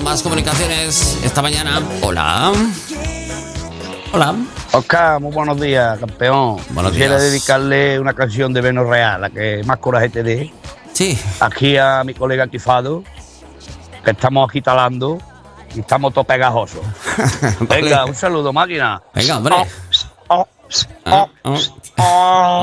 más comunicaciones esta mañana. Hola. Hola. Oscar, muy buenos días, campeón. Buenos Quisiera días. dedicarle una canción de Beno Real, la que más coraje te dé. Sí. Aquí a mi colega Tifado, que estamos aquí talando y estamos todos pegajosos. Vale. Venga, un saludo, máquina. Venga, hombre. Oh, oh, oh, oh.